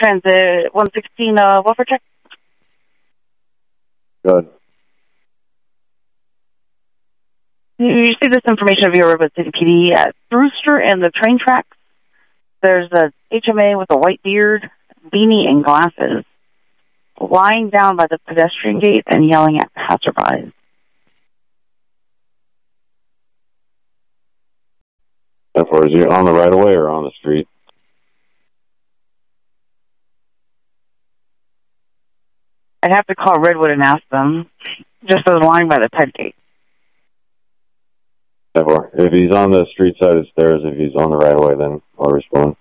Transit 116, welfare check. Good. You see this information via Redwood City PD at Brewster and the train tracks. There's a HMA with a white beard, beanie, and glasses, lying down by the pedestrian gate and yelling at passerbys. Therefore, is he on the right of way or on the street? I'd have to call Redwood and ask them. Just as lying by the ped gate. Therefore, if he's on the street side of the stairs, if he's on the right of way, then I'll respond.